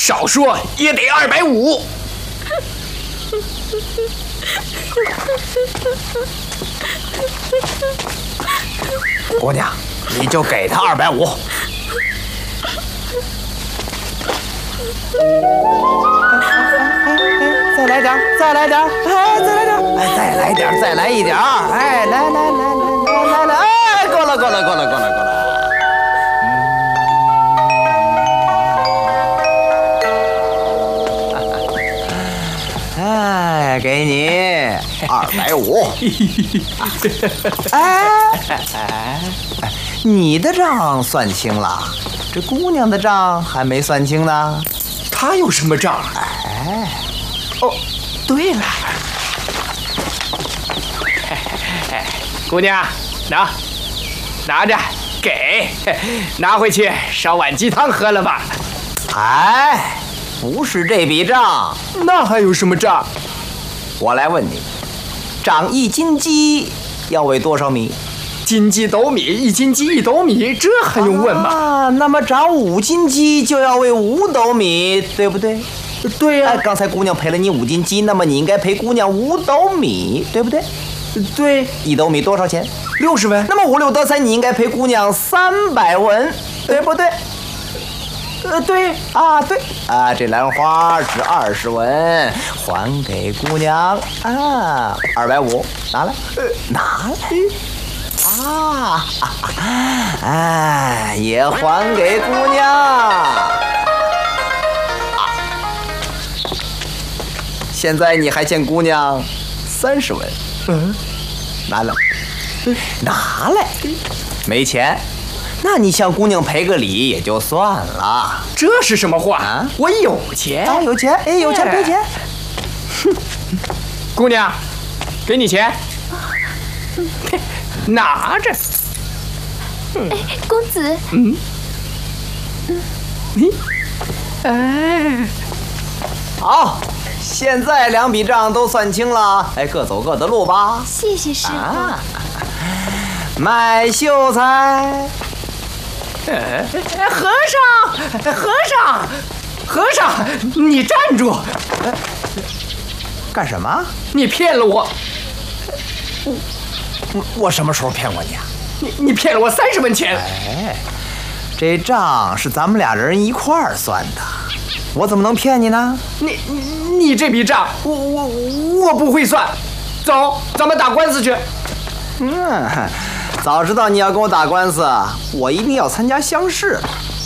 少说也得250。 姑娘，你就给他250。再来点，再来点，哎，再来点，哎，再来点，再来一点，哎，来，哎，够了。哎，给你250。哎，你的账算清了，这姑娘的账还没算清呢。 她有什么账？ 哎，哦，对了， 姑娘，拿着，给，拿回去烧碗鸡汤喝了吧。 哎，不是这笔账， 那还有什么账？ 我来问你，长1斤鸡要喂多少米？ 斤鸡斗米，1斤鸡1斗米，这还用问吗？ 啊，那么长5斤鸡就要喂5斗米，对不对？ 对呀、 刚才姑娘赔了你5斤鸡，那么你应该赔姑娘5斗米，对不对？ 对 ，1斗米多少钱 ？60文。 那么5、6得3，你应该赔姑娘300文，对不对？ 对啊，对啊，这兰花是20文，还给姑娘啊，250，拿来，拿来。啊，哎，也还给姑娘。现在你还欠姑娘30文，拿来，拿来，没钱，那你向姑娘赔个礼也就算了。 这是什么话啊？ 我有钱啊，有钱，哎，有钱赔钱。 姑娘，给你钱，拿着。 哎，公子， 哎， 好，现在2笔账都算清了，哎，各走各的路吧。 谢谢师傅。 啊，卖秀才。 和尚，你站住！ 干什么？ 你骗了我！ 我什么时候骗过你啊？ 你骗了我30文钱！ 哎，这账是咱们俩人一块儿算的，我怎么能骗你呢？ 你这笔账，我不会算。走，咱们打官司去。 早知道你要跟我打官司，我一定要参加乡试。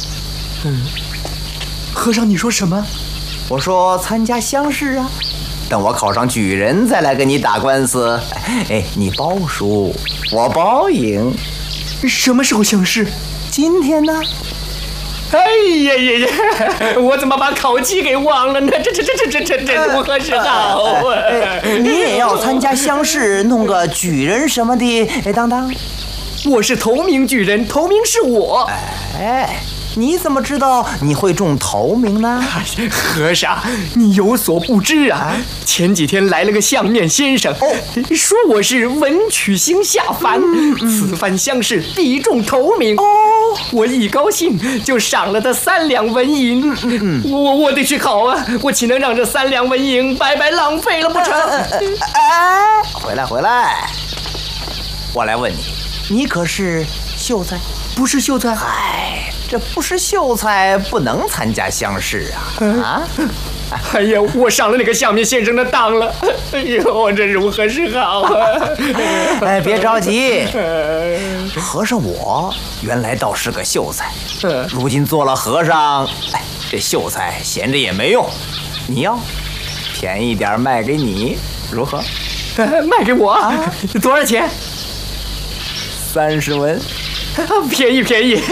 和尚，你说什么？ 我说参加乡试啊，等我考上举人再来跟你打官司。哎，你包输，我包赢。 什么时候乡试？ 今天呢？ 哎呀，我怎么把考期给忘了呢？这如何是好啊？ 你也要参加乡试，弄个举人什么的，哎，当当。 我是头名举人，头名是我。 哎，你怎么知道你会中头名呢？ 和尚，你有所不知啊！前几天来了个相面先生，说我是文曲星下凡，此番乡试必中头名。我一高兴就赏了他3两纹银。我得去考啊！我岂能让这3两纹银白白浪费了不成？ 哎，回来！我来问你，你可是秀才？ 不是秀才。 哎，这不是秀才不能参加乡试啊！ 哎呀，我上了那个相面先生的当了。哎呦，这如何是好啊？ 哎，别着急，和尚我原来倒是个秀才，如今做了和尚，哎，这秀才闲着也没用。你要便宜点卖给你，如何？ 卖给我？多少钱 ？30文。 便宜。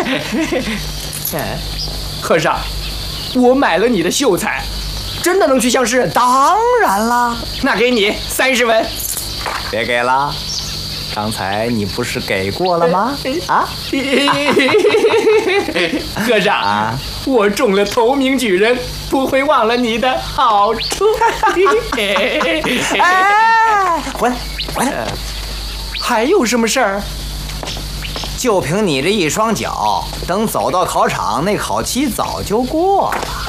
和尚，我买了你的秀才，真的能去乡试？ 当然啦。 那给你30文。 别给了，刚才你不是给过了吗？啊？ 和尚啊，我中了头名举人，不会忘了你的好处。 哎，回来。 还有什么事儿？ 就凭你这一双脚，等走到考场，那考期早就过了。